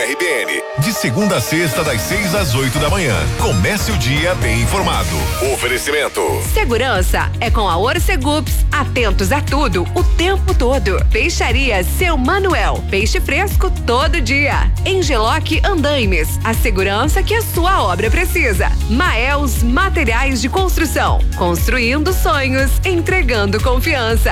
RBN. De segunda a sexta, das 6 às 8 da manhã. Comece o dia bem informado. Oferecimento. Segurança é com a Orcegups. Atentos a tudo, o tempo todo. Peixaria Seu Manuel. Peixe fresco todo dia. Engeloc Andaimes. A segurança que a sua obra precisa. Maels Materiais de Construção. Construindo sonhos, entregando confiança.